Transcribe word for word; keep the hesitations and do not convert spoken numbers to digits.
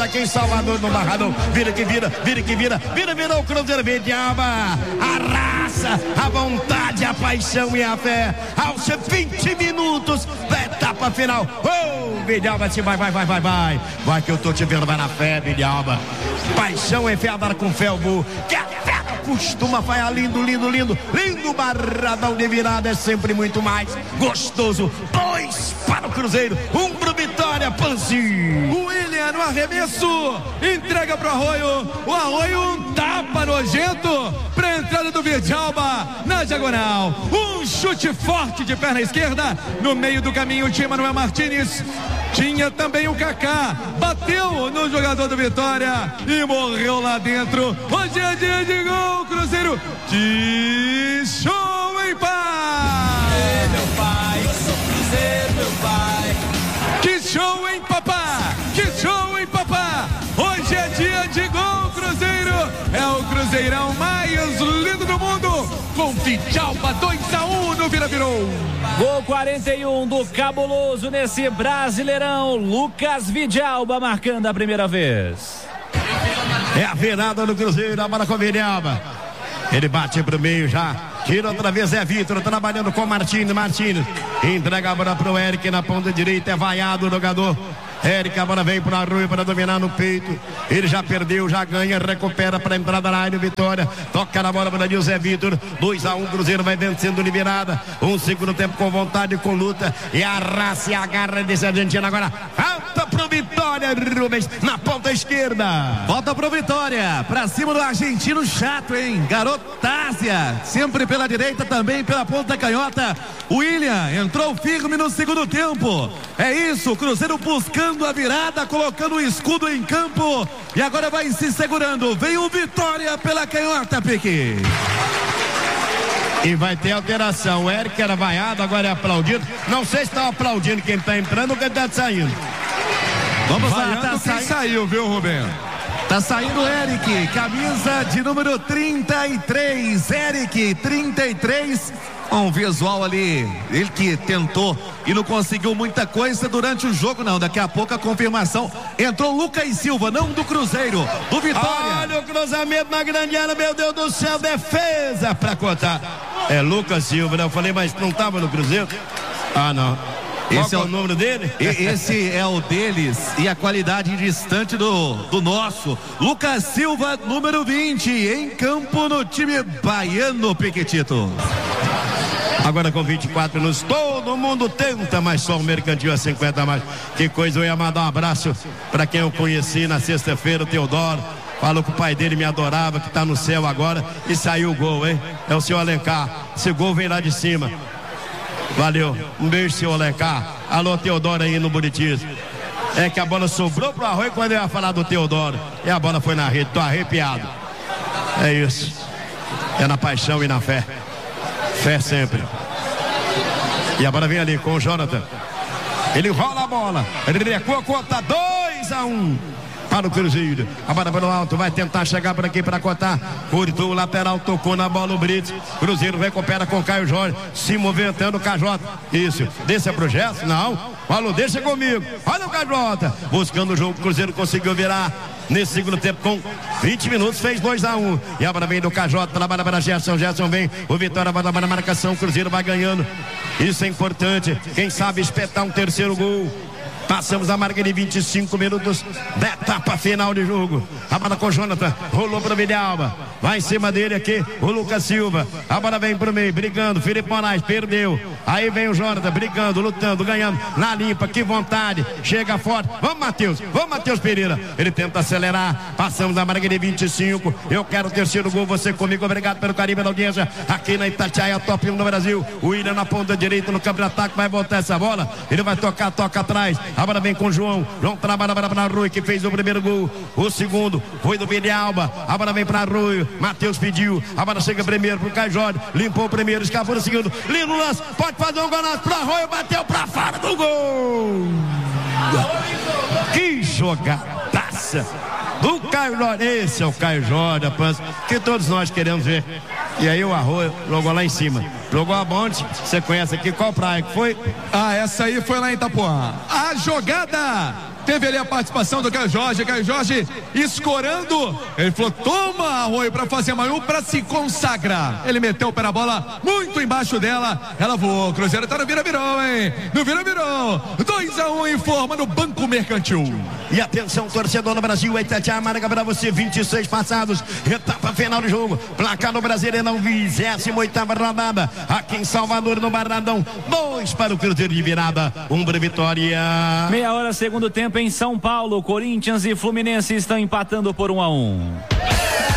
aqui em Salvador, no Barradão. Vira que vira, vira que vira, vira, vira o Cruzeiro Vidiaba. A raça, a vontade, a paixão e a fé. Aos vinte minutos da etapa final. Oh, Vidiaba, vai, vai, vai, vai, vai. Vai que eu tô te vendo, vai na fé, Vidiaba. Paixão é fé, andar com fé, o burro. Que a fé costuma falhar, lindo, lindo, lindo. Lindo Barradão de virada, é sempre muito mais gostoso. Dois para o Cruzeiro, um pro Vitória, Panzi. O William no arremesso, entrega pro Arroio. O Arroio um tapa nojento pra entrada do Vidiaba na diagonal. Um chute forte de perna esquerda. No meio do caminho tinha Manuel Martínez. Tinha também o Kaká, bateu no jogador do Vitória e morreu lá dentro. Hoje é dia de gol, Cruzeiro de show em paz. Ei, meu pai, eu sou Cruzeiro, meu pai. Que show em papá, que show em papá. Hoje é dia de gol, Cruzeiro. É o Cruzeirão mais lindo do mundo. Com Vidiaba dois a um no Vira Virou. Gol quarenta e um do Cabuloso nesse Brasileirão. Lucas Vidiaba marcando a primeira vez. É a virada do Cruzeiro, a bola com o Vidiaba. Ele bate pro meio já. Tira outra vez, é Vitor trabalhando com Martins. Martins entrega a bola pro Eric na ponta direita. É vaiado o jogador. Eric, a bola vem para Rui para dominar no peito. Ele já perdeu, já ganha, recupera para a entrada na área. Vitória toca na bola para José Vitor. dois a um, Cruzeiro vai vencendo de virada. Um segundo tempo com vontade, com luta. E a raça e a garra desse argentino agora. Falta pro Vitória, Rubens, na ponta esquerda. Volta pro Vitória, pra cima do argentino chato, hein? Garotásia, sempre pela direita, também pela ponta canhota. William entrou firme no segundo tempo. É isso, Cruzeiro buscando a virada, colocando o escudo em campo. E agora vai se segurando. Vem o Vitória pela canhota, Pique. E vai ter alteração. O Eric era vaiado, agora é aplaudido. Não sei se está aplaudindo quem está entrando ou quem está saindo. Vamos Vaiando lá, tá quem saindo. saiu, viu, Rubem? Tá saindo o Eric, camisa de número trinta e três. Eric, trinta e três. Um visual ali, ele que tentou e não conseguiu muita coisa durante o jogo, não. Daqui a pouco a confirmação. Entrou Lucas Silva, não do Cruzeiro, do Vitória. Olha o cruzamento na grande área, meu Deus do céu, defesa pra cortar. É Lucas Silva, né? Eu falei, mas não tava no Cruzeiro? Ah, não. Qual Esse é é o o número dele? Esse é o deles e a qualidade distante do, do nosso. Lucas Silva, número vinte, em campo no time baiano, Piquetito. Agora com vinte e quatro minutos, todo mundo tenta, mas só o Mercantil a cinquenta mais. Que coisa, eu ia mandar um abraço para quem eu conheci na sexta-feira, o Teodoro. Falou que o pai dele me adorava, que tá no céu agora, e saiu o gol, hein? É o seu Alencar. Esse gol vem lá de cima. Valeu, um beijo, seu Alencar. Alô, Teodoro aí no Buritis. É que a bola sobrou pro Arroio quando eu ia falar do Teodoro. E a bola foi na rede, tô arrepiado. É isso. É na paixão e na fé. Fé sempre. E a bola vem ali com o Jonathan. Ele rola a bola. Ele recua, conta dois a um. Para o Cruzeiro, a bola pelo alto, vai tentar chegar por aqui para cortar. Curtou o lateral, tocou na bola o Brits. Cruzeiro recupera com o Caio Jorge, se movimentando o Cajota. Isso, desce pro Gerson? Não. Falou, deixa comigo. Olha o Cajota, buscando o jogo. O Cruzeiro conseguiu virar nesse segundo tempo com vinte minutos, fez dois a um. E a bola vem do Cajota, trabalha para Gerson. Gerson vem, o Vitória vai dar na marcação. O Cruzeiro vai ganhando. Isso é importante. Quem sabe espetar um terceiro gol. Passamos a marca de vinte e cinco minutos da etapa final de jogo. A bola com o Jonathan, rolou para o Vidiaba. Vai em cima dele aqui o Lucas Silva. A bola vem pro meio, brigando. Felipe Moraes perdeu. Aí vem o Jonathan, brigando, lutando, ganhando. Na limpa, que vontade. Chega forte. Vamos, Matheus. Vamos, Matheus Pereira. Ele tenta acelerar. Passamos a marca de vinte e cinco. Eu quero o terceiro gol. Você comigo. Obrigado pelo carinho da audiência. Aqui na Itatiaia, top um no Brasil. O William na ponta direita no campo de ataque. Vai voltar essa bola. Ele vai tocar, toca atrás. A bola vem com o João. João trabalha para Rui, que fez o primeiro gol. O segundo foi do Vidiaba. A bola vem para Rui. Matheus pediu. A bola chega primeiro pro Caio Jorge. Limpou o primeiro, escapou no segundo. Lindo lance. Pode fazer um golaço para Rui. Bateu para fora do gol. Que jogadaça do Caio Jorge. Esse é o Caio Jorge, rapaz, que todos nós queremos ver. E aí o Arroio jogou lá em cima. Jogou a bonde. Você conhece aqui qual praia que foi? Ah, essa aí foi lá em Itapuã. A jogada Teve ali a participação do Caio Jorge, Caio Jorge escorando, ele falou, toma Arroio para fazer mais um, para se consagrar. Ele meteu o pé na bola, muito embaixo dela, ela voou, o Cruzeiro tá no vira-virou, hein, no vira-virou, dois a um em forma no Banco Mercantil. E atenção, torcedor do Brasil, Itatiaia marca para você, vinte e seis passados, etapa final do jogo, placar no Brasileirão, vigésima oitava rodada, aqui em Salvador, no Barradão, dois para o Cruzeiro de virada, um para vitória. Meia hora, segundo tempo em São Paulo, Corinthians e Fluminense estão empatando por um a um.